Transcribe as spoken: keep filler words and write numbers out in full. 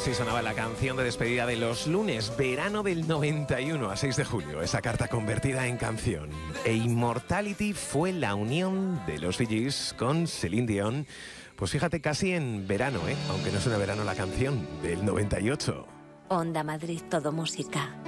así sonaba la canción de despedida de los lunes, verano del noventa y uno a seis de julio. Esa carta convertida en canción. E Immortality fue la unión de los Bee Gees con Celine Dion. Pues fíjate, casi en verano, ¿eh? Aunque no suena verano la canción del noventa y ocho. Onda Madrid, todo música.